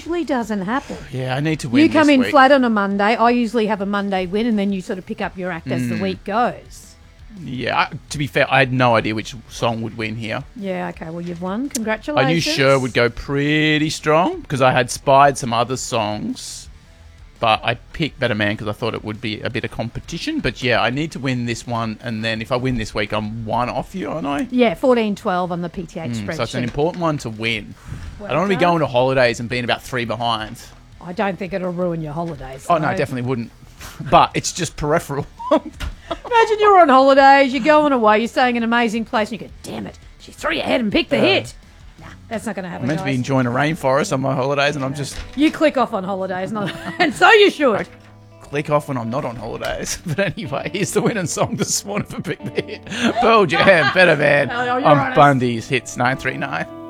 usually doesn't happen. Yeah, I need to win You come this in week. flat on a Monday. I usually have a Monday win, and then you sort of pick up your act as the week goes. Yeah, to be fair, I had no idea which song would win here. Yeah, okay, well, you've won. Congratulations. I knew Sure would go pretty strong because I had spied some other songs. But I picked Better Man because I thought it would be a bit of competition. But yeah, I need to win this one. And then if I win this week, I'm one off you, aren't I? Yeah, 14-12 on the PTH spreadsheet. So it's an important one to win. Well I don't want to be done. going to holidays and being about 3 behind. I don't think it'll ruin your holidays. Oh, no, though. definitely wouldn't. But it's just peripheral. Imagine you're on holidays, you're going away, you're staying in an amazing place, and you go, damn it, she threw your head and picked the hit. Nah, that's not going to happen, I'm meant to be guys. enjoying a rainforest on my holidays and I'm just You click off on holidays, not, and so you should. click off when I'm not on holidays. But anyway, here's the winning song this morning for Pick the Hit. Pearl Jam, Better Man Oh, you're on honest. Bundy's Hits 939.